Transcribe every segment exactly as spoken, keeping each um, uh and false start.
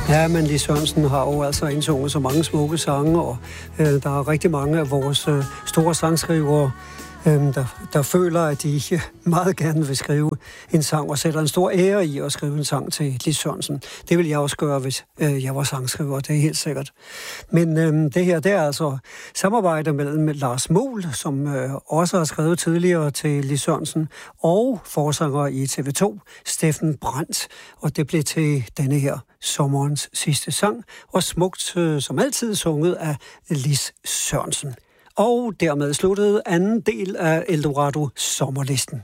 Ja, men Lis Sørensen har jo altså indsunget så mange smukke sange, og øh, der er rigtig mange af vores øh, store sangskrivere, øh, der, der føler, at de øh, meget gerne vil skrive en sang, og sætter en stor ære i at skrive en sang til Lis Sørensen. Det vil jeg også gøre, hvis øh, jeg var sangskriver, det er helt sikkert. Men øh, det her, det er altså samarbejde mellem Lars Muhl, som øh, også har skrevet tidligere til Lis Sørensen, og forsanger i T V to, Steffen Brandt, og det blev til denne her sommerens sidste sang, og smukt øh, som altid sunget af Lis Sørensen. Og dermed sluttede anden del af Eldorado Sommerlisten.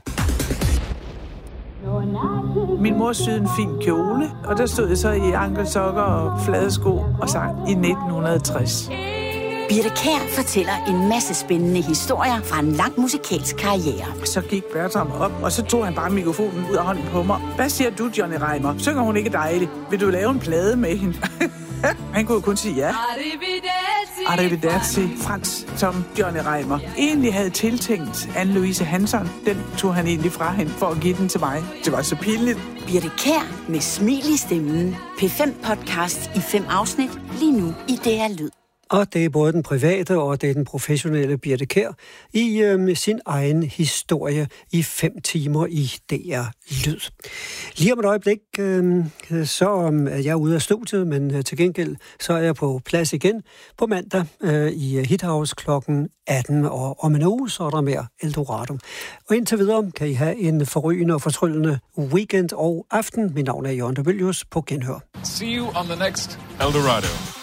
Min mor syede en fin kjole, og der stod jeg så i ankelsokker og flade sko og sang i nitten tres. Birthe Kjær fortæller en masse spændende historier fra en lang musikalsk karriere. Så gik Bertram op, og så tog han bare mikrofonen ud af hånden på mig. Hvad siger du, Johnny Reimer? Synger hun ikke dejligt? Vil du lave en plade med hende? Han kunne jo kun sige ja. Arrivederci, Frans, som Johnny Reimer egentlig havde tiltænkt Anne-Louise Hansson. Den tog han egentlig fra hende for at give den til mig. Det var så pinligt. Birthe Kjær med smil i stemmen. P fem podcast i fem afsnit lige nu i D R Lyd. Og det er både den private og det er den professionelle Birthe Kjær i øh, sin egen historie i fem timer i D R Lyd. Lige om et øjeblik, øh, så er jeg ude af studiet, men øh, til gengæld så er jeg på plads igen på mandag øh, i Hithouse klokken atten, og om en uge så er der mere Eldorado. Og indtil videre kan I have en forrygende og fortryllende weekend og aften. Mit navn er Jørgen de Mylius på Genhør. See you on the next Eldorado.